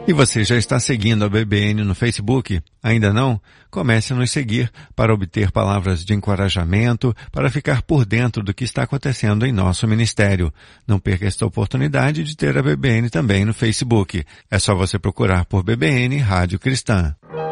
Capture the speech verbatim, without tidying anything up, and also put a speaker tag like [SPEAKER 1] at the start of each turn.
[SPEAKER 1] E você já está seguindo a B B N no Facebook? Ainda não? Comece a nos seguir para obter palavras de encorajamento, para ficar por dentro do que está acontecendo em nosso ministério. Não perca esta oportunidade de ter a B B N também no Facebook. É só você procurar por B B N Rádio Cristã.